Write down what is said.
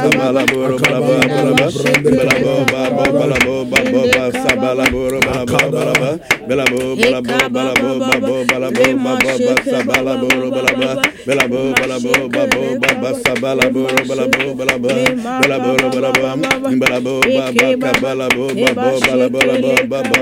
Sabalaboro balaba balaba belabo babo balabo babo sabalaboro balaba balaba belabo balabo balabo babo balabo babo sabalaboro balaba belabo balabo babo babo sabalaboro balabo balaba belabo balabo balabo babo kabalabo babo balabo babo